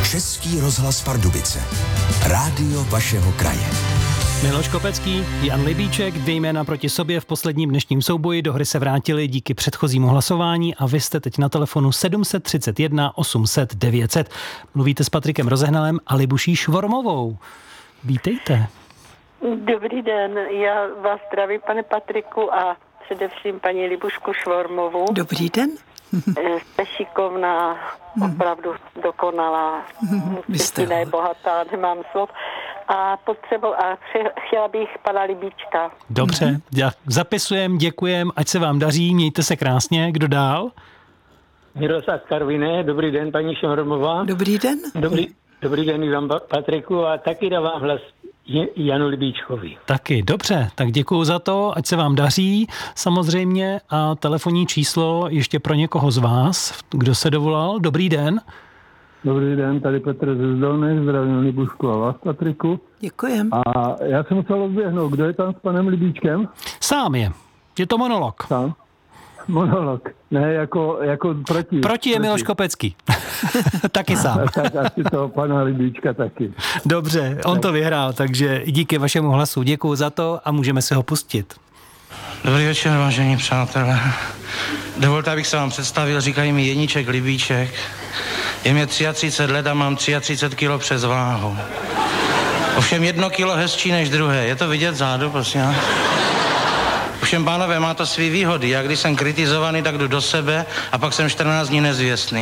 Český rozhlas Pardubice. Rádio vašeho kraje. Miloš Kopecký, Jan Libíček, 2 jména proti sobě v posledním dnešním souboji. Do hry se vrátili díky předchozímu hlasování a vy jste teď na telefonu 731 800 900. Mluvíte s Patrikem Rozehnalem a Libuší Švormovou. Vítejte. Dobrý den, já vás zdravím, pane Patriku, a především paní Libušku Švormovou. Dobrý den. Jste šikovná, opravdu dokonalá, ne bohatá, nemám slov. A chtěla bych pana Libíčka. Dobře, zapisujeme, děkujem, ať se vám daří, mějte se krásně. Kdo dál? Miroslav Karviné, dobrý den, paní Švormová. Dobrý den. Dobrý den vám, Patriku, a taky dávám hlas Janu Libíčkovi. Taky, dobře, tak děkuju za to, ať se vám daří samozřejmě, a telefonní číslo ještě pro někoho z vás, kdo se dovolal. Dobrý den. Dobrý den, tady Petr ze Zdolné, zdravím Libušku a vás, Patriku. Děkujem. A já jsem musel odběhnout, kdo je tam s panem Libíčkem? Sám je to monolog. Sám? Monolog, ne jako proti. Proti je Miloš Kopecký. Taky sám. Tak asi toho pana Libíčka taky. Dobře, on to vyhrál, takže díky vašemu hlasu. Děkuju za to a můžeme se ho pustit. Dobrý večer, vážení přátelé. Dovolte, abych se vám představil, říkají mi Jeníček Libíček. Je mě 33 let a mám 33 kilo přes váhu. Ovšem 1 kilo hezčí než druhé. Je to vidět zádu, prosím? Ovšem, pánové, má to svý výhody. Já když jsem kritizovaný, tak jdu do sebe a pak jsem 14 dní nezvěstný.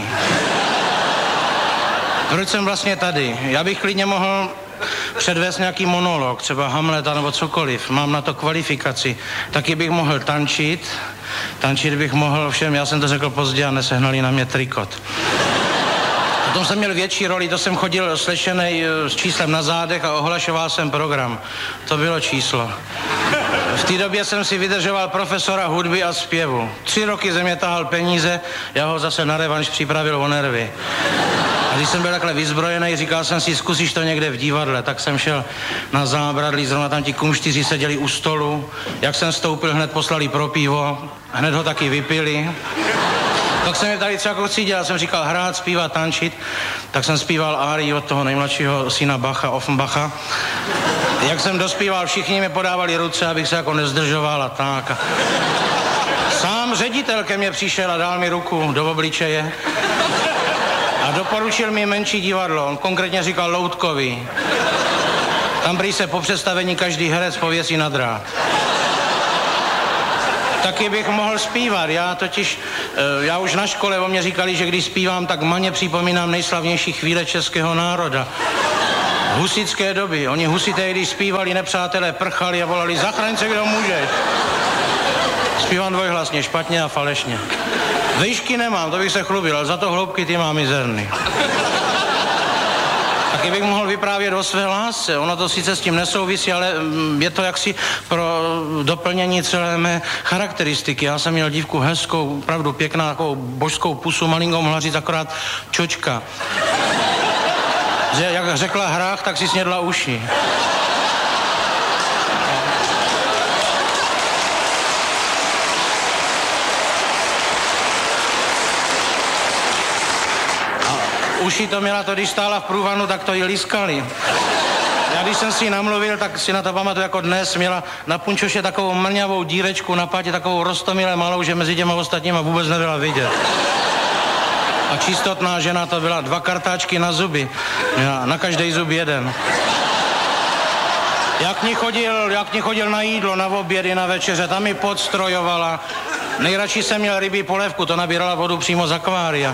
Proč jsem vlastně tady? Já bych klidně mohl předvést nějaký monolog, třeba Hamleta nebo cokoliv. Mám na to kvalifikaci. Taky bych mohl tančit. Tančit bych mohl, ovšem já jsem to řekl pozdě a nesehnali na mě trikot. Potom jsem měl větší roli, to jsem chodil slečenej s číslem na zádech a ohlašoval jsem program. To bylo číslo. V té době jsem si vydržoval profesora hudby a zpěvu. 3 roky ze mě tahal peníze, já ho zase na revanš připravil o nervy. A když jsem byl takhle vyzbrojený, říkal jsem si, zkusíš to někde v divadle, tak jsem šel na Zábradlí, zrovna tam ti kumštyři seděli u stolu. Jak jsem vstoupil, hned poslali pro pivo, hned ho taky vypili. Tak jsem je tady třeba cítil, jsem říkal hrát, zpívat, tančit, tak jsem zpíval árii od toho nejmladšího syna Bacha, Offenbacha. Jak jsem dospíval, všichni mi podávali ruce, abych se jako nezdržoval a tak. Sám ředitel ke mně přišel a dal mi ruku do obličeje a doporučil mi menší divadlo, on konkrétně říkal Loutkový. Tam prý se po představení každý herec pověsí na drát. Taky bych mohl zpívat, já už na škole o mě říkali, že když zpívám, tak maně připomínám nejslavnější chvíle českého národa. Husické doby, oni husité, když zpívali, nepřátelé prchali a volali zachraň se, kdo můžeš. Zpívám dvojhlasně, špatně a falešně. Výšky nemám, to bych se chlubil, ale za to hloubky ty mám mizerný. Taky bych mohl vyprávět o své lásce. Ono to sice s tím nesouvisí, ale je to jaksi pro doplnění celé mé charakteristiky. Já jsem měl dívku hezkou, opravdu pěkná, takovou božskou pusu, malinkou mohla říct akorát čočka. Že jak řekla hrách, tak si snědla uši. Uši to měla to, když stála v průvanu, tak to jí liskali. Já když jsem si ji namluvil, tak si na to pamatuju jako dnes, měla na punčoše takovou mlňavou dírečku, na pátě takovou roztomile malou, že mezi těma ostatníma vůbec nebyla vidět. A čistotná žena to byla, 2 kartáčky na zuby, na každý zub 1. Jak ní chodil na jídlo, na obědy, na večeře, tam mi podstrojovala. Nejradši jsem měl rybí polévku, to nabírala vodu přímo z akvária.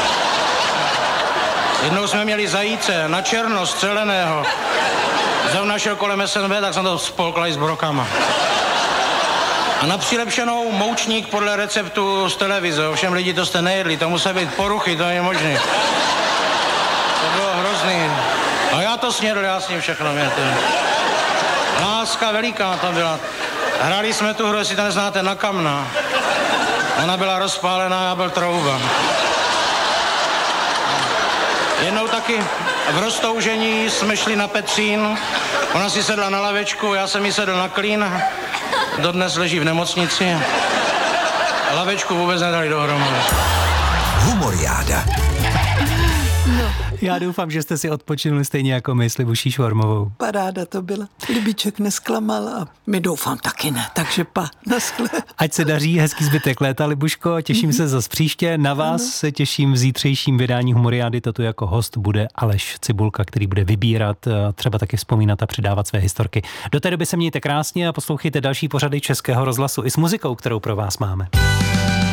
Jednou jsme měli zajíce na černo střeleného. Zrovna šel kolem SNB, tak jsem to spolkla i s brokama. A na přilepšenou moučník podle receptu z televize. Ovšem lidi, to jste nejedli, to musí být poruchy, to není možné. To bylo hrozný. A já to snědl, já s ním všechno měte. Láska veliká to byla. Hráli jsme tu hru, jestli to neznáte, na kamna. Ona byla rozpálená, já byl trouba. Jednou taky v roztoužení jsme šli na Petřín, ona si sedla na lavečku, já jsem jí sedl na klín, dodnes leží v nemocnici. Lavečku vůbec nedali dohromady. Humoriáda. No, Já doufám, že jste si odpočinuli stejně jako my s Libuší Švormovou. Paráda to byla. Libíček nesklamal a my doufám taky ne, takže naschle. Ať se daří, hezký zbytek léta, Libuško, těším se zas příště. Na vás se těším v zítřejším vydání Humoriády. Toto jako host bude Aleš Cibulka, který bude vybírat, třeba taky vzpomínat a předávat své historky. Do té doby se mějte krásně a poslouchejte další pořady Českého rozhlasu i s muzikou, kterou pro vás máme.